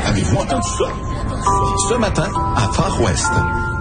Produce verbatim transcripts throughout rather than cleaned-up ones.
Avez-vous entendu ça? Ce matin, à Far West.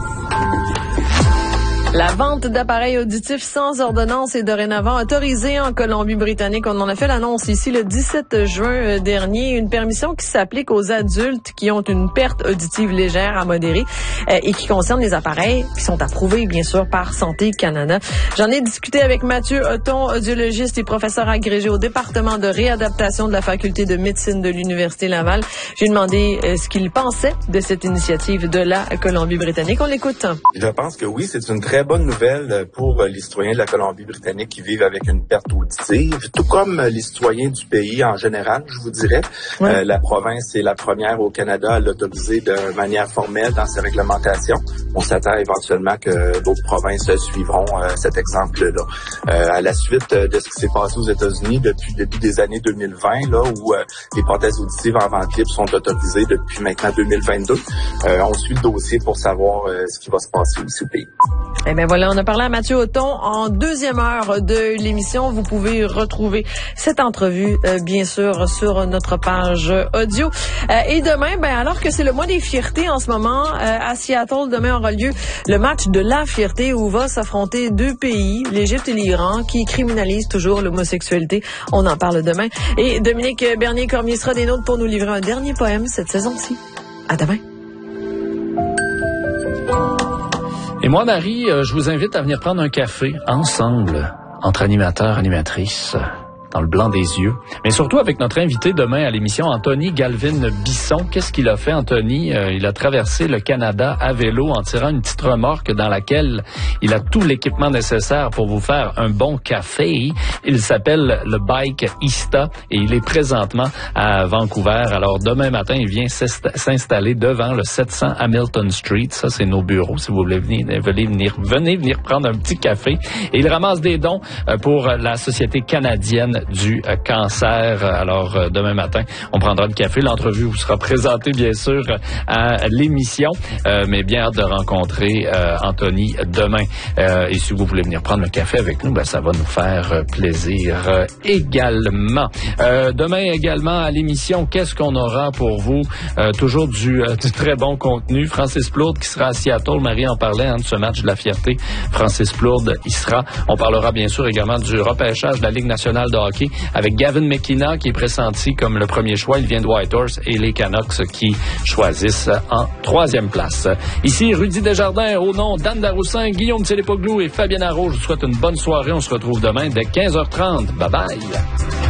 La vente d'appareils auditifs sans ordonnance est dorénavant autorisée en Colombie-Britannique. On en a fait l'annonce ici le dix-sept juin dernier. Une permission qui s'applique aux adultes qui ont une perte auditive légère à modérée euh, et qui concerne les appareils qui sont approuvés, bien sûr, par Santé Canada. J'en ai discuté avec Mathieu Hotton, audiologiste et professeur agrégé au département de réadaptation de la faculté de médecine de l'Université Laval. J'ai demandé euh, ce qu'il pensait de cette initiative de la Colombie-Britannique. On l'écoute. Je pense que oui, c'est une très bonne nouvelle pour les citoyens de la Colombie-Britannique qui vivent avec une perte auditive, tout comme les citoyens du pays en général, je vous dirais. Ouais. Euh, la province est la première au Canada à l'autoriser de manière formelle dans ses réglementations. On s'attend éventuellement que d'autres provinces suivront euh, cet exemple-là. Euh, à la suite de ce qui s'est passé aux États-Unis depuis le début des années deux mille vingt, là où euh, les prothèses auditives en vente libre sont autorisées depuis maintenant deux mille vingt-deux, euh, on suit le dossier pour savoir euh, ce qui va se passer aussi au pays. Eh bien voilà, on a parlé à Mathieu Hotton en deuxième heure de l'émission. Vous pouvez retrouver cette entrevue, euh, bien sûr, sur notre page audio. Euh, et demain, ben alors que c'est le mois des fiertés en ce moment, euh, à Seattle, demain aura lieu le match de la fierté où va s'affronter deux pays, l'Égypte et l'Iran, qui criminalisent toujours l'homosexualité. On en parle demain. Et Dominique Bernier-Cormier sera des nôtres pour nous livrer un dernier poème cette saison-ci. À demain. Et moi, Marie, euh, je vous invite à venir prendre un café ensemble, entre animateurs, animatrices, dans le blanc des yeux. Mais surtout avec notre invité demain à l'émission, Anthony Galvin-Bisson. Qu'est-ce qu'il a fait, Anthony? Euh, il a traversé le Canada à vélo en tirant une petite remorque dans laquelle il a tout l'équipement nécessaire pour vous faire un bon café. Il s'appelle le Bike Ista et il est présentement à Vancouver. Alors demain matin, il vient s'installer devant le sept cents Hamilton Street. Ça, c'est nos bureaux. Si vous voulez venir, venez venir, venez venir prendre un petit café. Et il ramasse des dons pour la Société canadienne du cancer. Alors, euh, demain matin, on prendra le café. L'entrevue vous sera présentée, bien sûr, à l'émission. Euh, mais bien hâte de rencontrer euh, Anthony demain. Euh, et si vous voulez venir prendre le café avec nous, ben, ça va nous faire plaisir euh, également. Euh, demain également, à l'émission, qu'est-ce qu'on aura pour vous? Euh, toujours du, euh, du très bon contenu. Francis Plourde qui sera à Seattle. Marie en parlait hein, de ce match de la fierté. Francis Plourde y sera. On parlera bien sûr également du repêchage de la Ligue nationale de hockey avec Gavin McKenna qui est pressenti comme le premier choix. Il vient de Whitehorse et les Canucks qui choisissent en troisième place. Ici, Rudy Desjardins au nom d'Anne Daroussin, Guillaume Télépoglou et Fabienne Arrault. Je vous souhaite une bonne soirée. On se retrouve demain dès quinze heures trente. Bye bye!